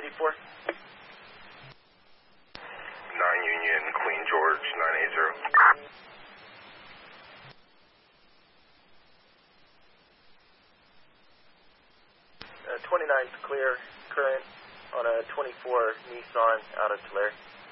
984. 9 Union, Queen George, 980. 29's clear, current on a 24 Nissan out of Tulare.